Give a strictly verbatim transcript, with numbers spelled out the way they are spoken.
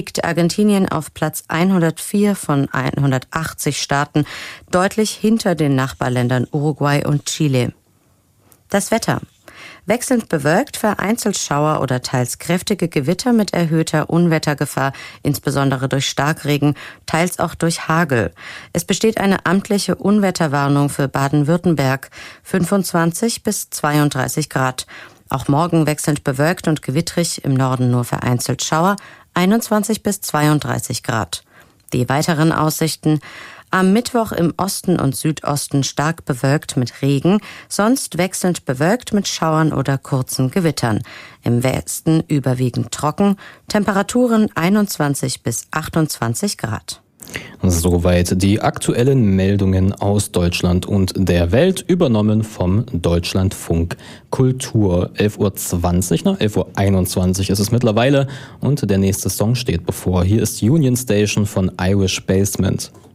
liegt Argentinien auf Platz hundertvier von hundertachtzig Staaten, deutlich hinter den Nachbarländern Uruguay und Chile. Das Wetter. Wechselnd bewölkt, vereinzelt Schauer oder teils kräftige Gewitter mit erhöhter Unwettergefahr, insbesondere durch Starkregen, teils auch durch Hagel. Es besteht eine amtliche Unwetterwarnung für Baden-Württemberg, fünfundzwanzig bis zweiunddreißig Grad. Auch morgen wechselnd bewölkt und gewittrig, im Norden nur vereinzelt Schauer, einundzwanzig bis zweiunddreißig Grad. Die weiteren Aussichten: am Mittwoch im Osten und Südosten stark bewölkt mit Regen, sonst wechselnd bewölkt mit Schauern oder kurzen Gewittern. Im Westen überwiegend trocken, Temperaturen einundzwanzig bis achtundzwanzig Grad. Soweit die aktuellen Meldungen aus Deutschland und der Welt, übernommen vom Deutschlandfunk Kultur. elf Uhr zwanzig, nach elf Uhr einundzwanzig ist es mittlerweile und der nächste Song steht bevor. Hier ist Union Station von Irish Basement.